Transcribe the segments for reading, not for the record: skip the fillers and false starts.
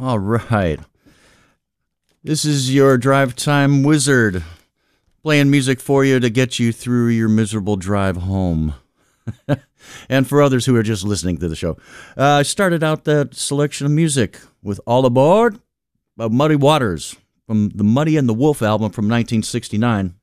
All right. This is your drive time wizard playing music for you to get you through your miserable drive home. And for others who are just listening to the show. I started out that selection of music with All Aboard by Muddy Waters from the Muddy and the Wolf album from 1969,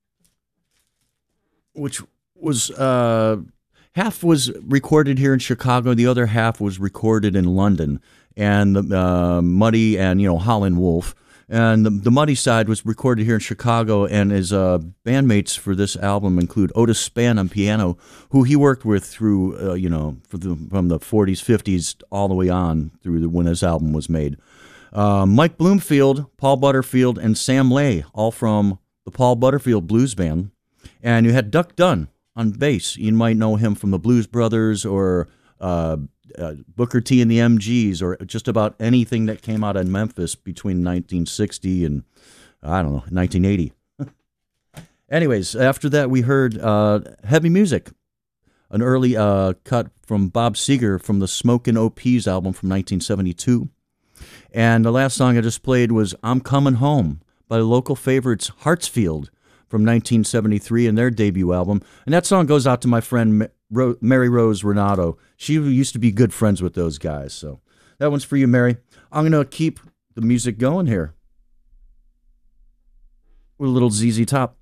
which was half was recorded here in Chicago, the other half was recorded in London. And Muddy and, Howlin' Wolf. And the Muddy side was recorded here in Chicago, and his bandmates for this album include Otis Spann on piano, who he worked with through, from the 40s, 50s, all the way on through when this album was made. Mike Bloomfield, Paul Butterfield, and Sam Lay, all from the Paul Butterfield Blues Band. And you had Duck Dunn on bass. You might know him from the Blues Brothers or Booker T and the MGs, or just about anything that came out in Memphis between 1960 and, 1980. Anyways, after that we heard Heavy Music, an early cut from Bob Seger from the Smokin' OPs album from 1972. And the last song I just played was I'm Coming Home by the local favorites Hartsfield from 1973 and their debut album. And that song goes out to my friend Mary Rose Renato. She used to be good friends with those guys. So that one's for you, Mary. I'm going to keep the music going here with a little ZZ Top.